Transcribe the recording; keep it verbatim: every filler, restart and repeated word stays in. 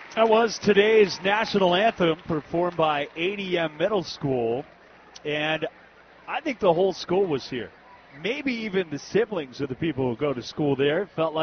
That was today's national anthem performed by A D M Middle School, and I think the whole school was here. Maybe even the siblings of the people who go to school there felt like